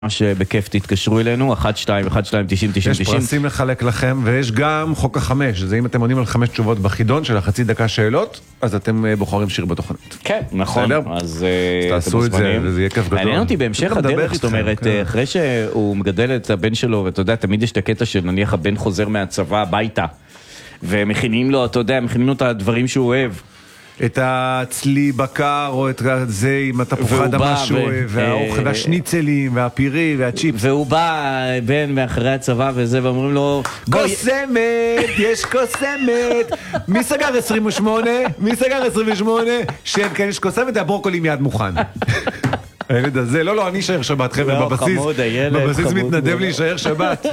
ממש בכיף תתקשרו אלינו, 1-2-1-2-90-90. יש פרסים לחלק לכם, ויש גם חוק החמש, זה אם אתם עונים על 5 תשובות בחידון של החצי דקה שאלות, אז אתם בוחרים שיר בתוכנית. כן, נכון. אז תעשו את זה, וזה יהיה כיף גדול. מעניין אותי בהמשך הדרך, זאת אומרת, אחרי שהוא מגדל את הבן שלו, ואתה יודע, תמיד יש את הקטע של נניח הבן חוזר מהצבא הביתה, ומכינים לו, אתה יודע, מכינים לו את הדברים שהוא אוהב. את הצלי בקר, או את זה עם התפוחי אדמה שהוא אוהב, והאוכל, והשניצלים, והפירי, והצ'יפס. והוא בא בין מאחרי הצבא וזה, ואומרים לו, קוסמת, יש קוסמת. מי סגר 28? מי סגר 28? כן, יש קוסמת, הברוקולי מיד מוכן. הילד הזה, לא, אני אשאר שבת, חבר'ה, בבסיס מתנדב לי להישאר שבת.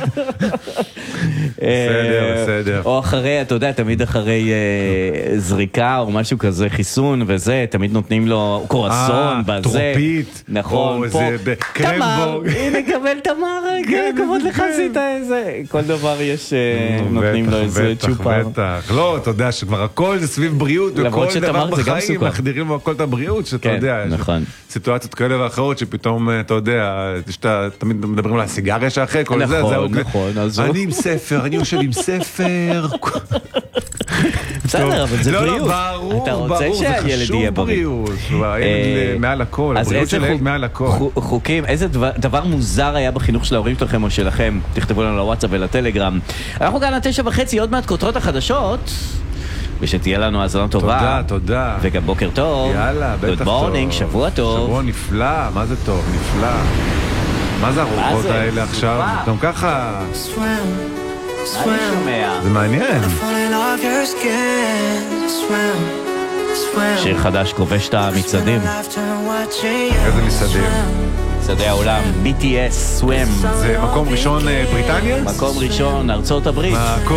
בסדר. או אחרי, אתה יודע, תמיד אחרי זריקה או משהו כזה, חיסון וזה, תמיד נותנים לו קורסון בזה. טרופית. נכון, פה. תמר, הנה קבל תמר, כבוד לך עשית איזה. כל דבר יש, נותנים לו איזה צ'ופר. בטח. לא, אתה יודע שכבר הכל זה סביב בריאות, וכל דבר בחיים מחדירים הכל את הבריאות, שאתה יודע. נכון. סיטואציות כאלה ואחרות שפתאום, אתה יודע, תמיד מדברים על הסיגריה שאחרי, כל זה, נכון. אני עם ספר, אני יושב עם ספר. בסדר, אבל זה בריאות. לא, ברור, אתה רוצה שהילד יהיה בריא. הילד מעל הכל, הבריאות של הילד מעל הכל. חוקים, איזה דבר מוזר היה בחינוך של ההורים שלכם או שלכם? תכתבו לנו לוואטסאפ ולטלגרם. אנחנו כאן 9:30, עוד מעט כותרות החדשות. ושתהיה לנו האזנה טובה. תודה. וגם בוקר טוב. יאללה, בטח טוב. Good morning, שבוע טוב. שבוע נפלא, מה זה טוב, נפלא. מה זה הרוחות האלה עכשיו? גם ככה... זה מעניין. שיר חדש כובש את המצעדים. איזה מצעדים? מצעדי העולם, BTS, Swim. זה מקום ראשון בריטניה? מקום ראשון, ארצות הברית.